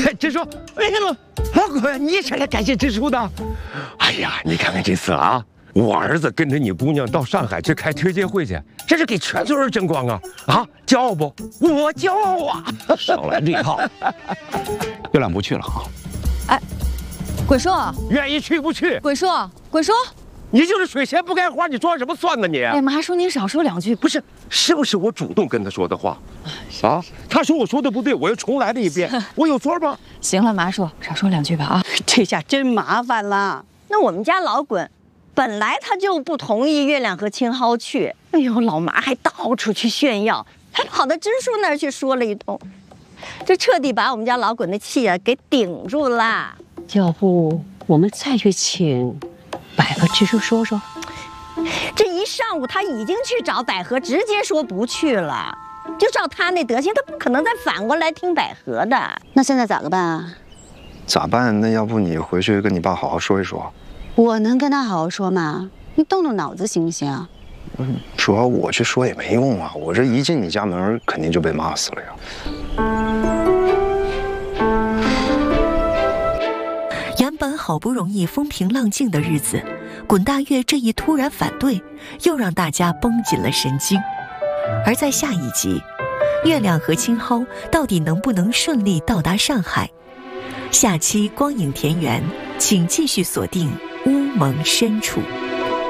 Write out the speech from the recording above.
支书，哎呀，老哥，你是来感谢支书的？哎呀，你看看这次啊，我儿子跟着你姑娘到上海去开推介会去，这是给全村人争光啊！啊，骄傲不？我骄傲啊！ 少来这一套。月亮不去了啊。 哎，鬼叔， 愿意去不去？ 鬼叔，鬼叔。 你就是水钱不该花，你装什么蒜呢你？ 哎，麻叔，您少说2句。 不是，是不是我主动跟他说的话？啊，他说我说的不对，我又重来了一遍，我有错吗？ 行了，麻叔，少说2句吧啊！ 这下真麻烦了。 那我们家老滚，本来他就不同意月亮和青蒿去，哎呦，老麻还到处去炫耀，还跑到支书那儿去说了一通，这彻底把我们家老滚的气啊给顶住了。 要不我们再去请百合支书说说？ 这一上午他已经去找百合，直接说不去了。就照他那德行，他不可能再反过来听百合的。 那现在咋个办啊？ 咋办？那要不你回去跟你爸好好说一说。 我能跟他好好说吗？你动动脑子行不行？ 主要我去说也没用啊，我这一进你家门，肯定就被骂死了呀。 原本好不容易风平浪静的日子，滚大月这一突然反对，又让大家绷紧了神经。而在下一集，月亮和青蒿到底能不能顺利到达上海？下期光影田园，请继续锁定乌蒙深处。